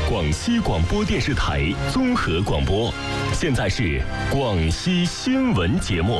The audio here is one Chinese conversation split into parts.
广西广播电视台综合广播。现在是广西新闻节目。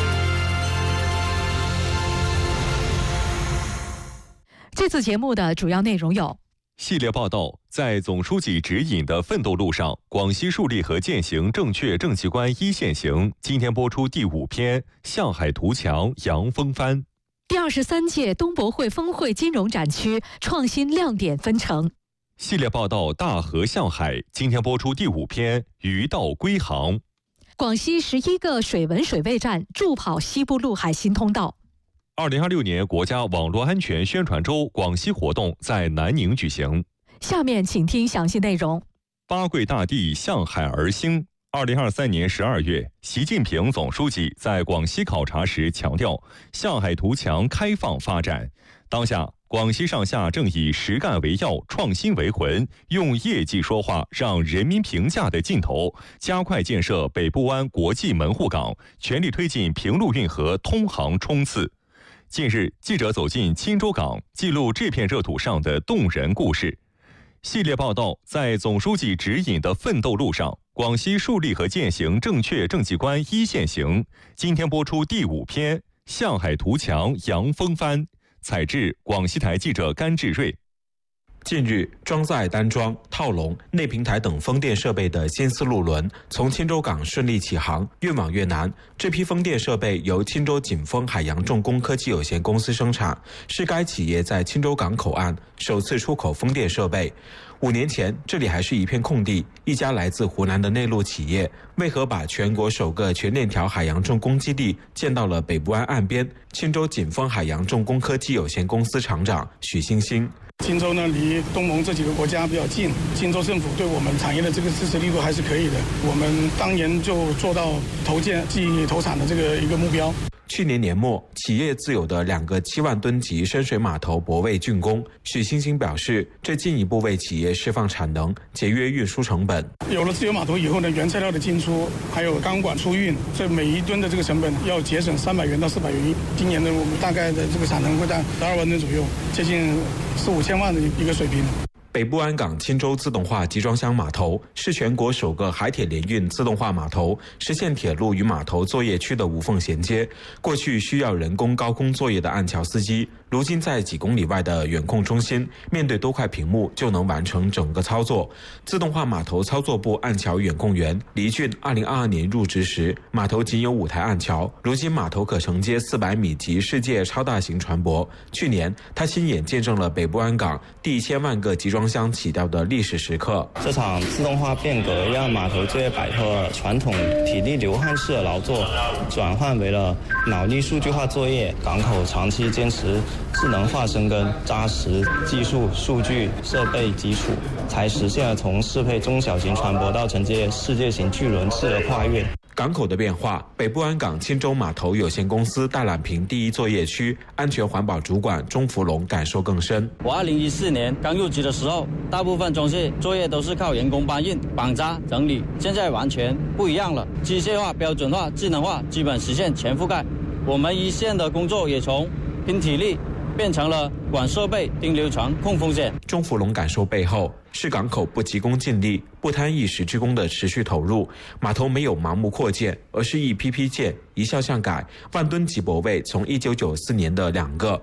这次节目的主要内容有： 系列报道，在总书记指引的奋斗路上，广西树立和践行正确政绩观一线行。今天播出第5篇《向海图强扬风帆》。 第23届东博会峰会金融展区创新亮点纷呈。 系列报道《大河向海》，今天播出第5篇《渔道归航》。 广西11个水文水卫站助跑西部陆海新通道。 2026年国家网络安全宣传周广西活动在南宁举行。 下面请听详细内容。 八桂大地向海而兴。2023年12月，习近平总书记在广西考察时强调，向海图强开放发展。当下，广西上下正以实干为要、创新为魂，用业绩说话、让人民评价的劲头，加快建设北部湾国际门户港，全力推进平陆运河通航冲刺。近日，记者走进钦州港，记录这片热土上的动人故事。系列报道，在总书记指引的奋斗路上，广西树立和践行正确政绩观一线行。今天播出第5篇《向海图强扬风帆》，采制广西台记者甘志瑞。近日，装载单桩、套笼、内平台等风电设备的新丝路轮从钦州港顺利起航，运往越南。这批风电设备由钦州锦丰海洋重工科技有限公司生产，是该企业在钦州港口岸首次出口风电设备。5年前，这里还是一片空地，一家来自湖南的内陆企业为何把全国首个全链条海洋重工基地建到了北部湾岸边？钦州锦丰海洋重工科技有限公司厂长许星星。 钦州呢离东盟这几个国家比较近，钦州政府对我们产业的这个支持力度还是可以的。我们当年就做到投建即投产的这个一个目标。去年年末，企业自有的2个7万吨级深水码头泊位竣工。许星星表示，这进一步为企业释放产能，节约运输成本。有了自有码头以后呢，原材料的进出还有钢管出运，这每1吨的这个成本要节省300元到400元。今年呢，我们大概的这个产能会在12万吨左右，接近4、5千万的一个水平。北部湾港钦州自动化集装箱码头是全国首个海铁联运自动化码头，实现铁路与码头作业区的无缝衔接。过去需要人工高空作业的岸桥司机，如今在几公里外的远控中心，面对多块屏幕就能完成整个操作。自动化码头操作部岸桥远控员黎俊2022年入职时，码头仅有5台岸桥，如今码头可承接400米级世界超大型船舶。去年，他亲眼见证了北部湾港第1000万个集装箱起吊的历史时刻。 这场自动化变革让码头作业摆脱了传统体力流汗式的劳作，转换为了脑力数据化作业。港口长期坚持智能化深耕，扎实技术、数据、设备基础，才实现了从适配中小型船舶到承接世界型巨轮次的跨越。港口的变化，北部湾港钦州码头有限公司大榄坪第1作业区安全环保主管钟福龙感受更深。 我2014年刚入职的时候，大部分装卸作业都是靠人工搬运、绑扎、整理，现在完全不一样了，机械化、标准化、智能化，基本实现全覆盖。我们一线的工作也从拼体力变成了管设备、盯流程、控风险。 钟福龙感受背后是港口不急功近利、不贪一时之功的持续投入。码头没有盲目扩建，而是一批批建，一项项改。万吨级泊位从1994年的2个